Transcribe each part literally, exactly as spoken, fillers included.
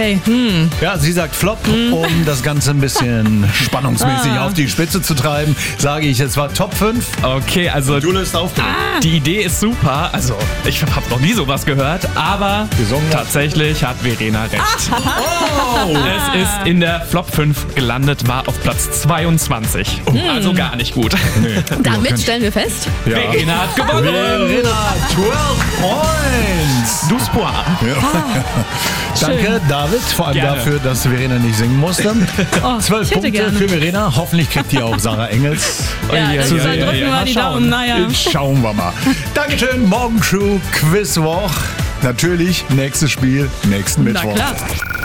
Okay. Hm. Ja, sie sagt Flop, um das Ganze ein bisschen spannungsmäßig Ah. auf die Spitze zu treiben, sage ich, es war Top fünf. Okay, also Du löst auf. die Idee ist super. Also ich habe noch nie sowas gehört, aber Gesungen. tatsächlich hat Verena recht. Oh! Es ist in der Flop fünf gelandet, war auf Platz zweiundzwanzig. Also gar nicht gut. Damit stellen wir fest. Ja. Verena hat gewonnen. Verena, zwölf Points. Du Spoir. Danke, David, vor allem Gerne. dafür, dass Verena nicht singen musste. Oh, Zwölf ich hätte Punkte gerne. für Verena. Hoffentlich kriegt die auch Sarah Engels. Ja, Ja, das ja, ist dann ja, drücken ja, wir mal mal die schauen. Daumen. Naja. Schauen wir mal. Dankeschön, Morgencrew, Quizwoch. Natürlich, nächstes Spiel, nächsten Na Mittwoch. klar.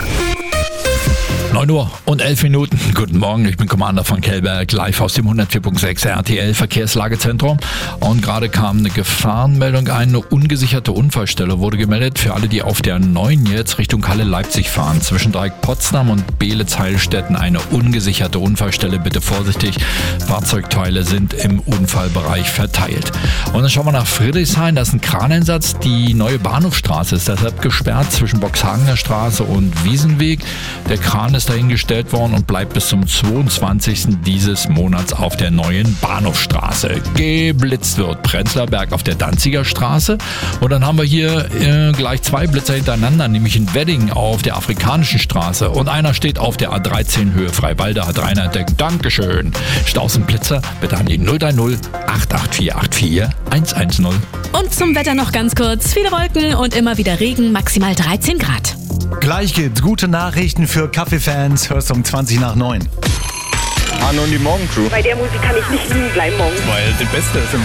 neun Uhr und elf Minuten. Guten Morgen, ich bin Commander von Kellberg, live aus dem hundertvier Punkt sechs R T L Verkehrslagezentrum. Und gerade kam eine Gefahrenmeldung ein. Eine ungesicherte Unfallstelle wurde gemeldet für alle, die auf der neun jetzt Richtung Halle-Leipzig fahren. Zwischen Dreieck Potsdam und Beelitz-Heilstätten eine ungesicherte Unfallstelle. Bitte vorsichtig, Fahrzeugteile sind im Unfallbereich verteilt. Und dann schauen wir nach Friedrichshain, da ist ein Kraneinsatz. Die neue Bahnhofstraße ist deshalb gesperrt zwischen Boxhagener Straße und Wiesenweg. Der Kran ist dahingestellt worden und bleibt bis zum zweiundzwanzigsten dieses Monats auf der neuen Bahnhofstraße. Geblitzt wird Prenzlauer auf der Danziger Straße. Und dann haben wir hier äh, gleich zwei Blitzer hintereinander, nämlich in Wedding auf der Afrikanischen Straße. Und einer steht auf der A dreizehn Höhe Freiwalde, hat Rainer entdeckt. Dankeschön. Staus und Blitzer bitte an die null drei null acht acht vier acht vier eins eins null. Und zum Wetter noch ganz kurz. Viele Wolken und immer wieder Regen, maximal dreizehn Grad. Gleich gibt's gute Nachrichten für Kaffeefans. Hörst du um zwanzig nach neun. Hanno und die Morgencrew. Bei der Musik kann ich nicht liegen bleiben morgen. Weil die Beste ist im